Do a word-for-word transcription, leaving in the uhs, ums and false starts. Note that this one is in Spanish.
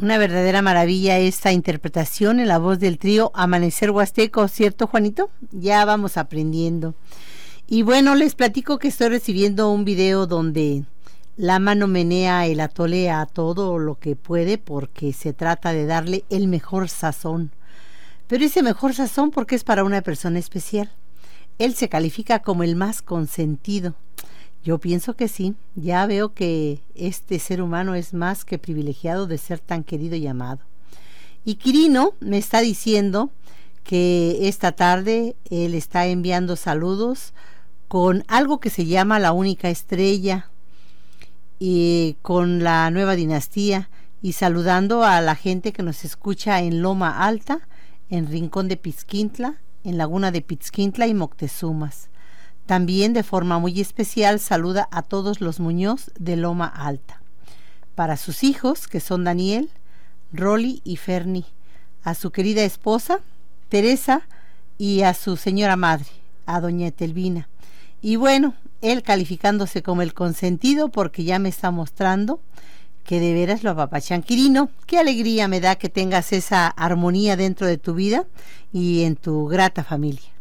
Una verdadera maravilla esta interpretación en la voz del trío Amanecer Huasteco, ¿cierto, Juanito? Ya vamos aprendiendo. Y bueno, les platico que estoy recibiendo un video donde la mano menea el atole a todo lo que puede porque se trata de darle el mejor sazón. Pero ese mejor sazón porque es para una persona especial. Él se califica como el más consentido. Yo pienso que sí, ya veo que este ser humano es más que privilegiado de ser tan querido y amado. Y Quirino me está diciendo que esta tarde él está enviando saludos con algo que se llama La Única Estrella y con la nueva dinastía y saludando a la gente que nos escucha en Loma Alta, en Rincón de Pizquintla, en Laguna de Pizquintla y Moctezumas. También de forma muy especial saluda a todos los Muñoz de Loma Alta. Para sus hijos, que son Daniel, Rolly y Ferni, a su querida esposa, Teresa, y a su señora madre, a doña Etelvina. Y bueno, él calificándose como el consentido porque ya me está mostrando que de veras lo apapachan. Quirino, qué alegría me da que tengas esa armonía dentro de tu vida y en tu grata familia.